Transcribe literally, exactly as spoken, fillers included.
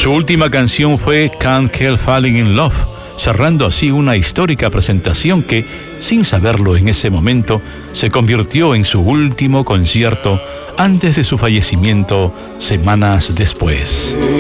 Su última canción fue Can't Help Falling in Love, cerrando así una histórica presentación que, sin saberlo en ese momento, se convirtió en su último concierto antes de su fallecimiento semanas después.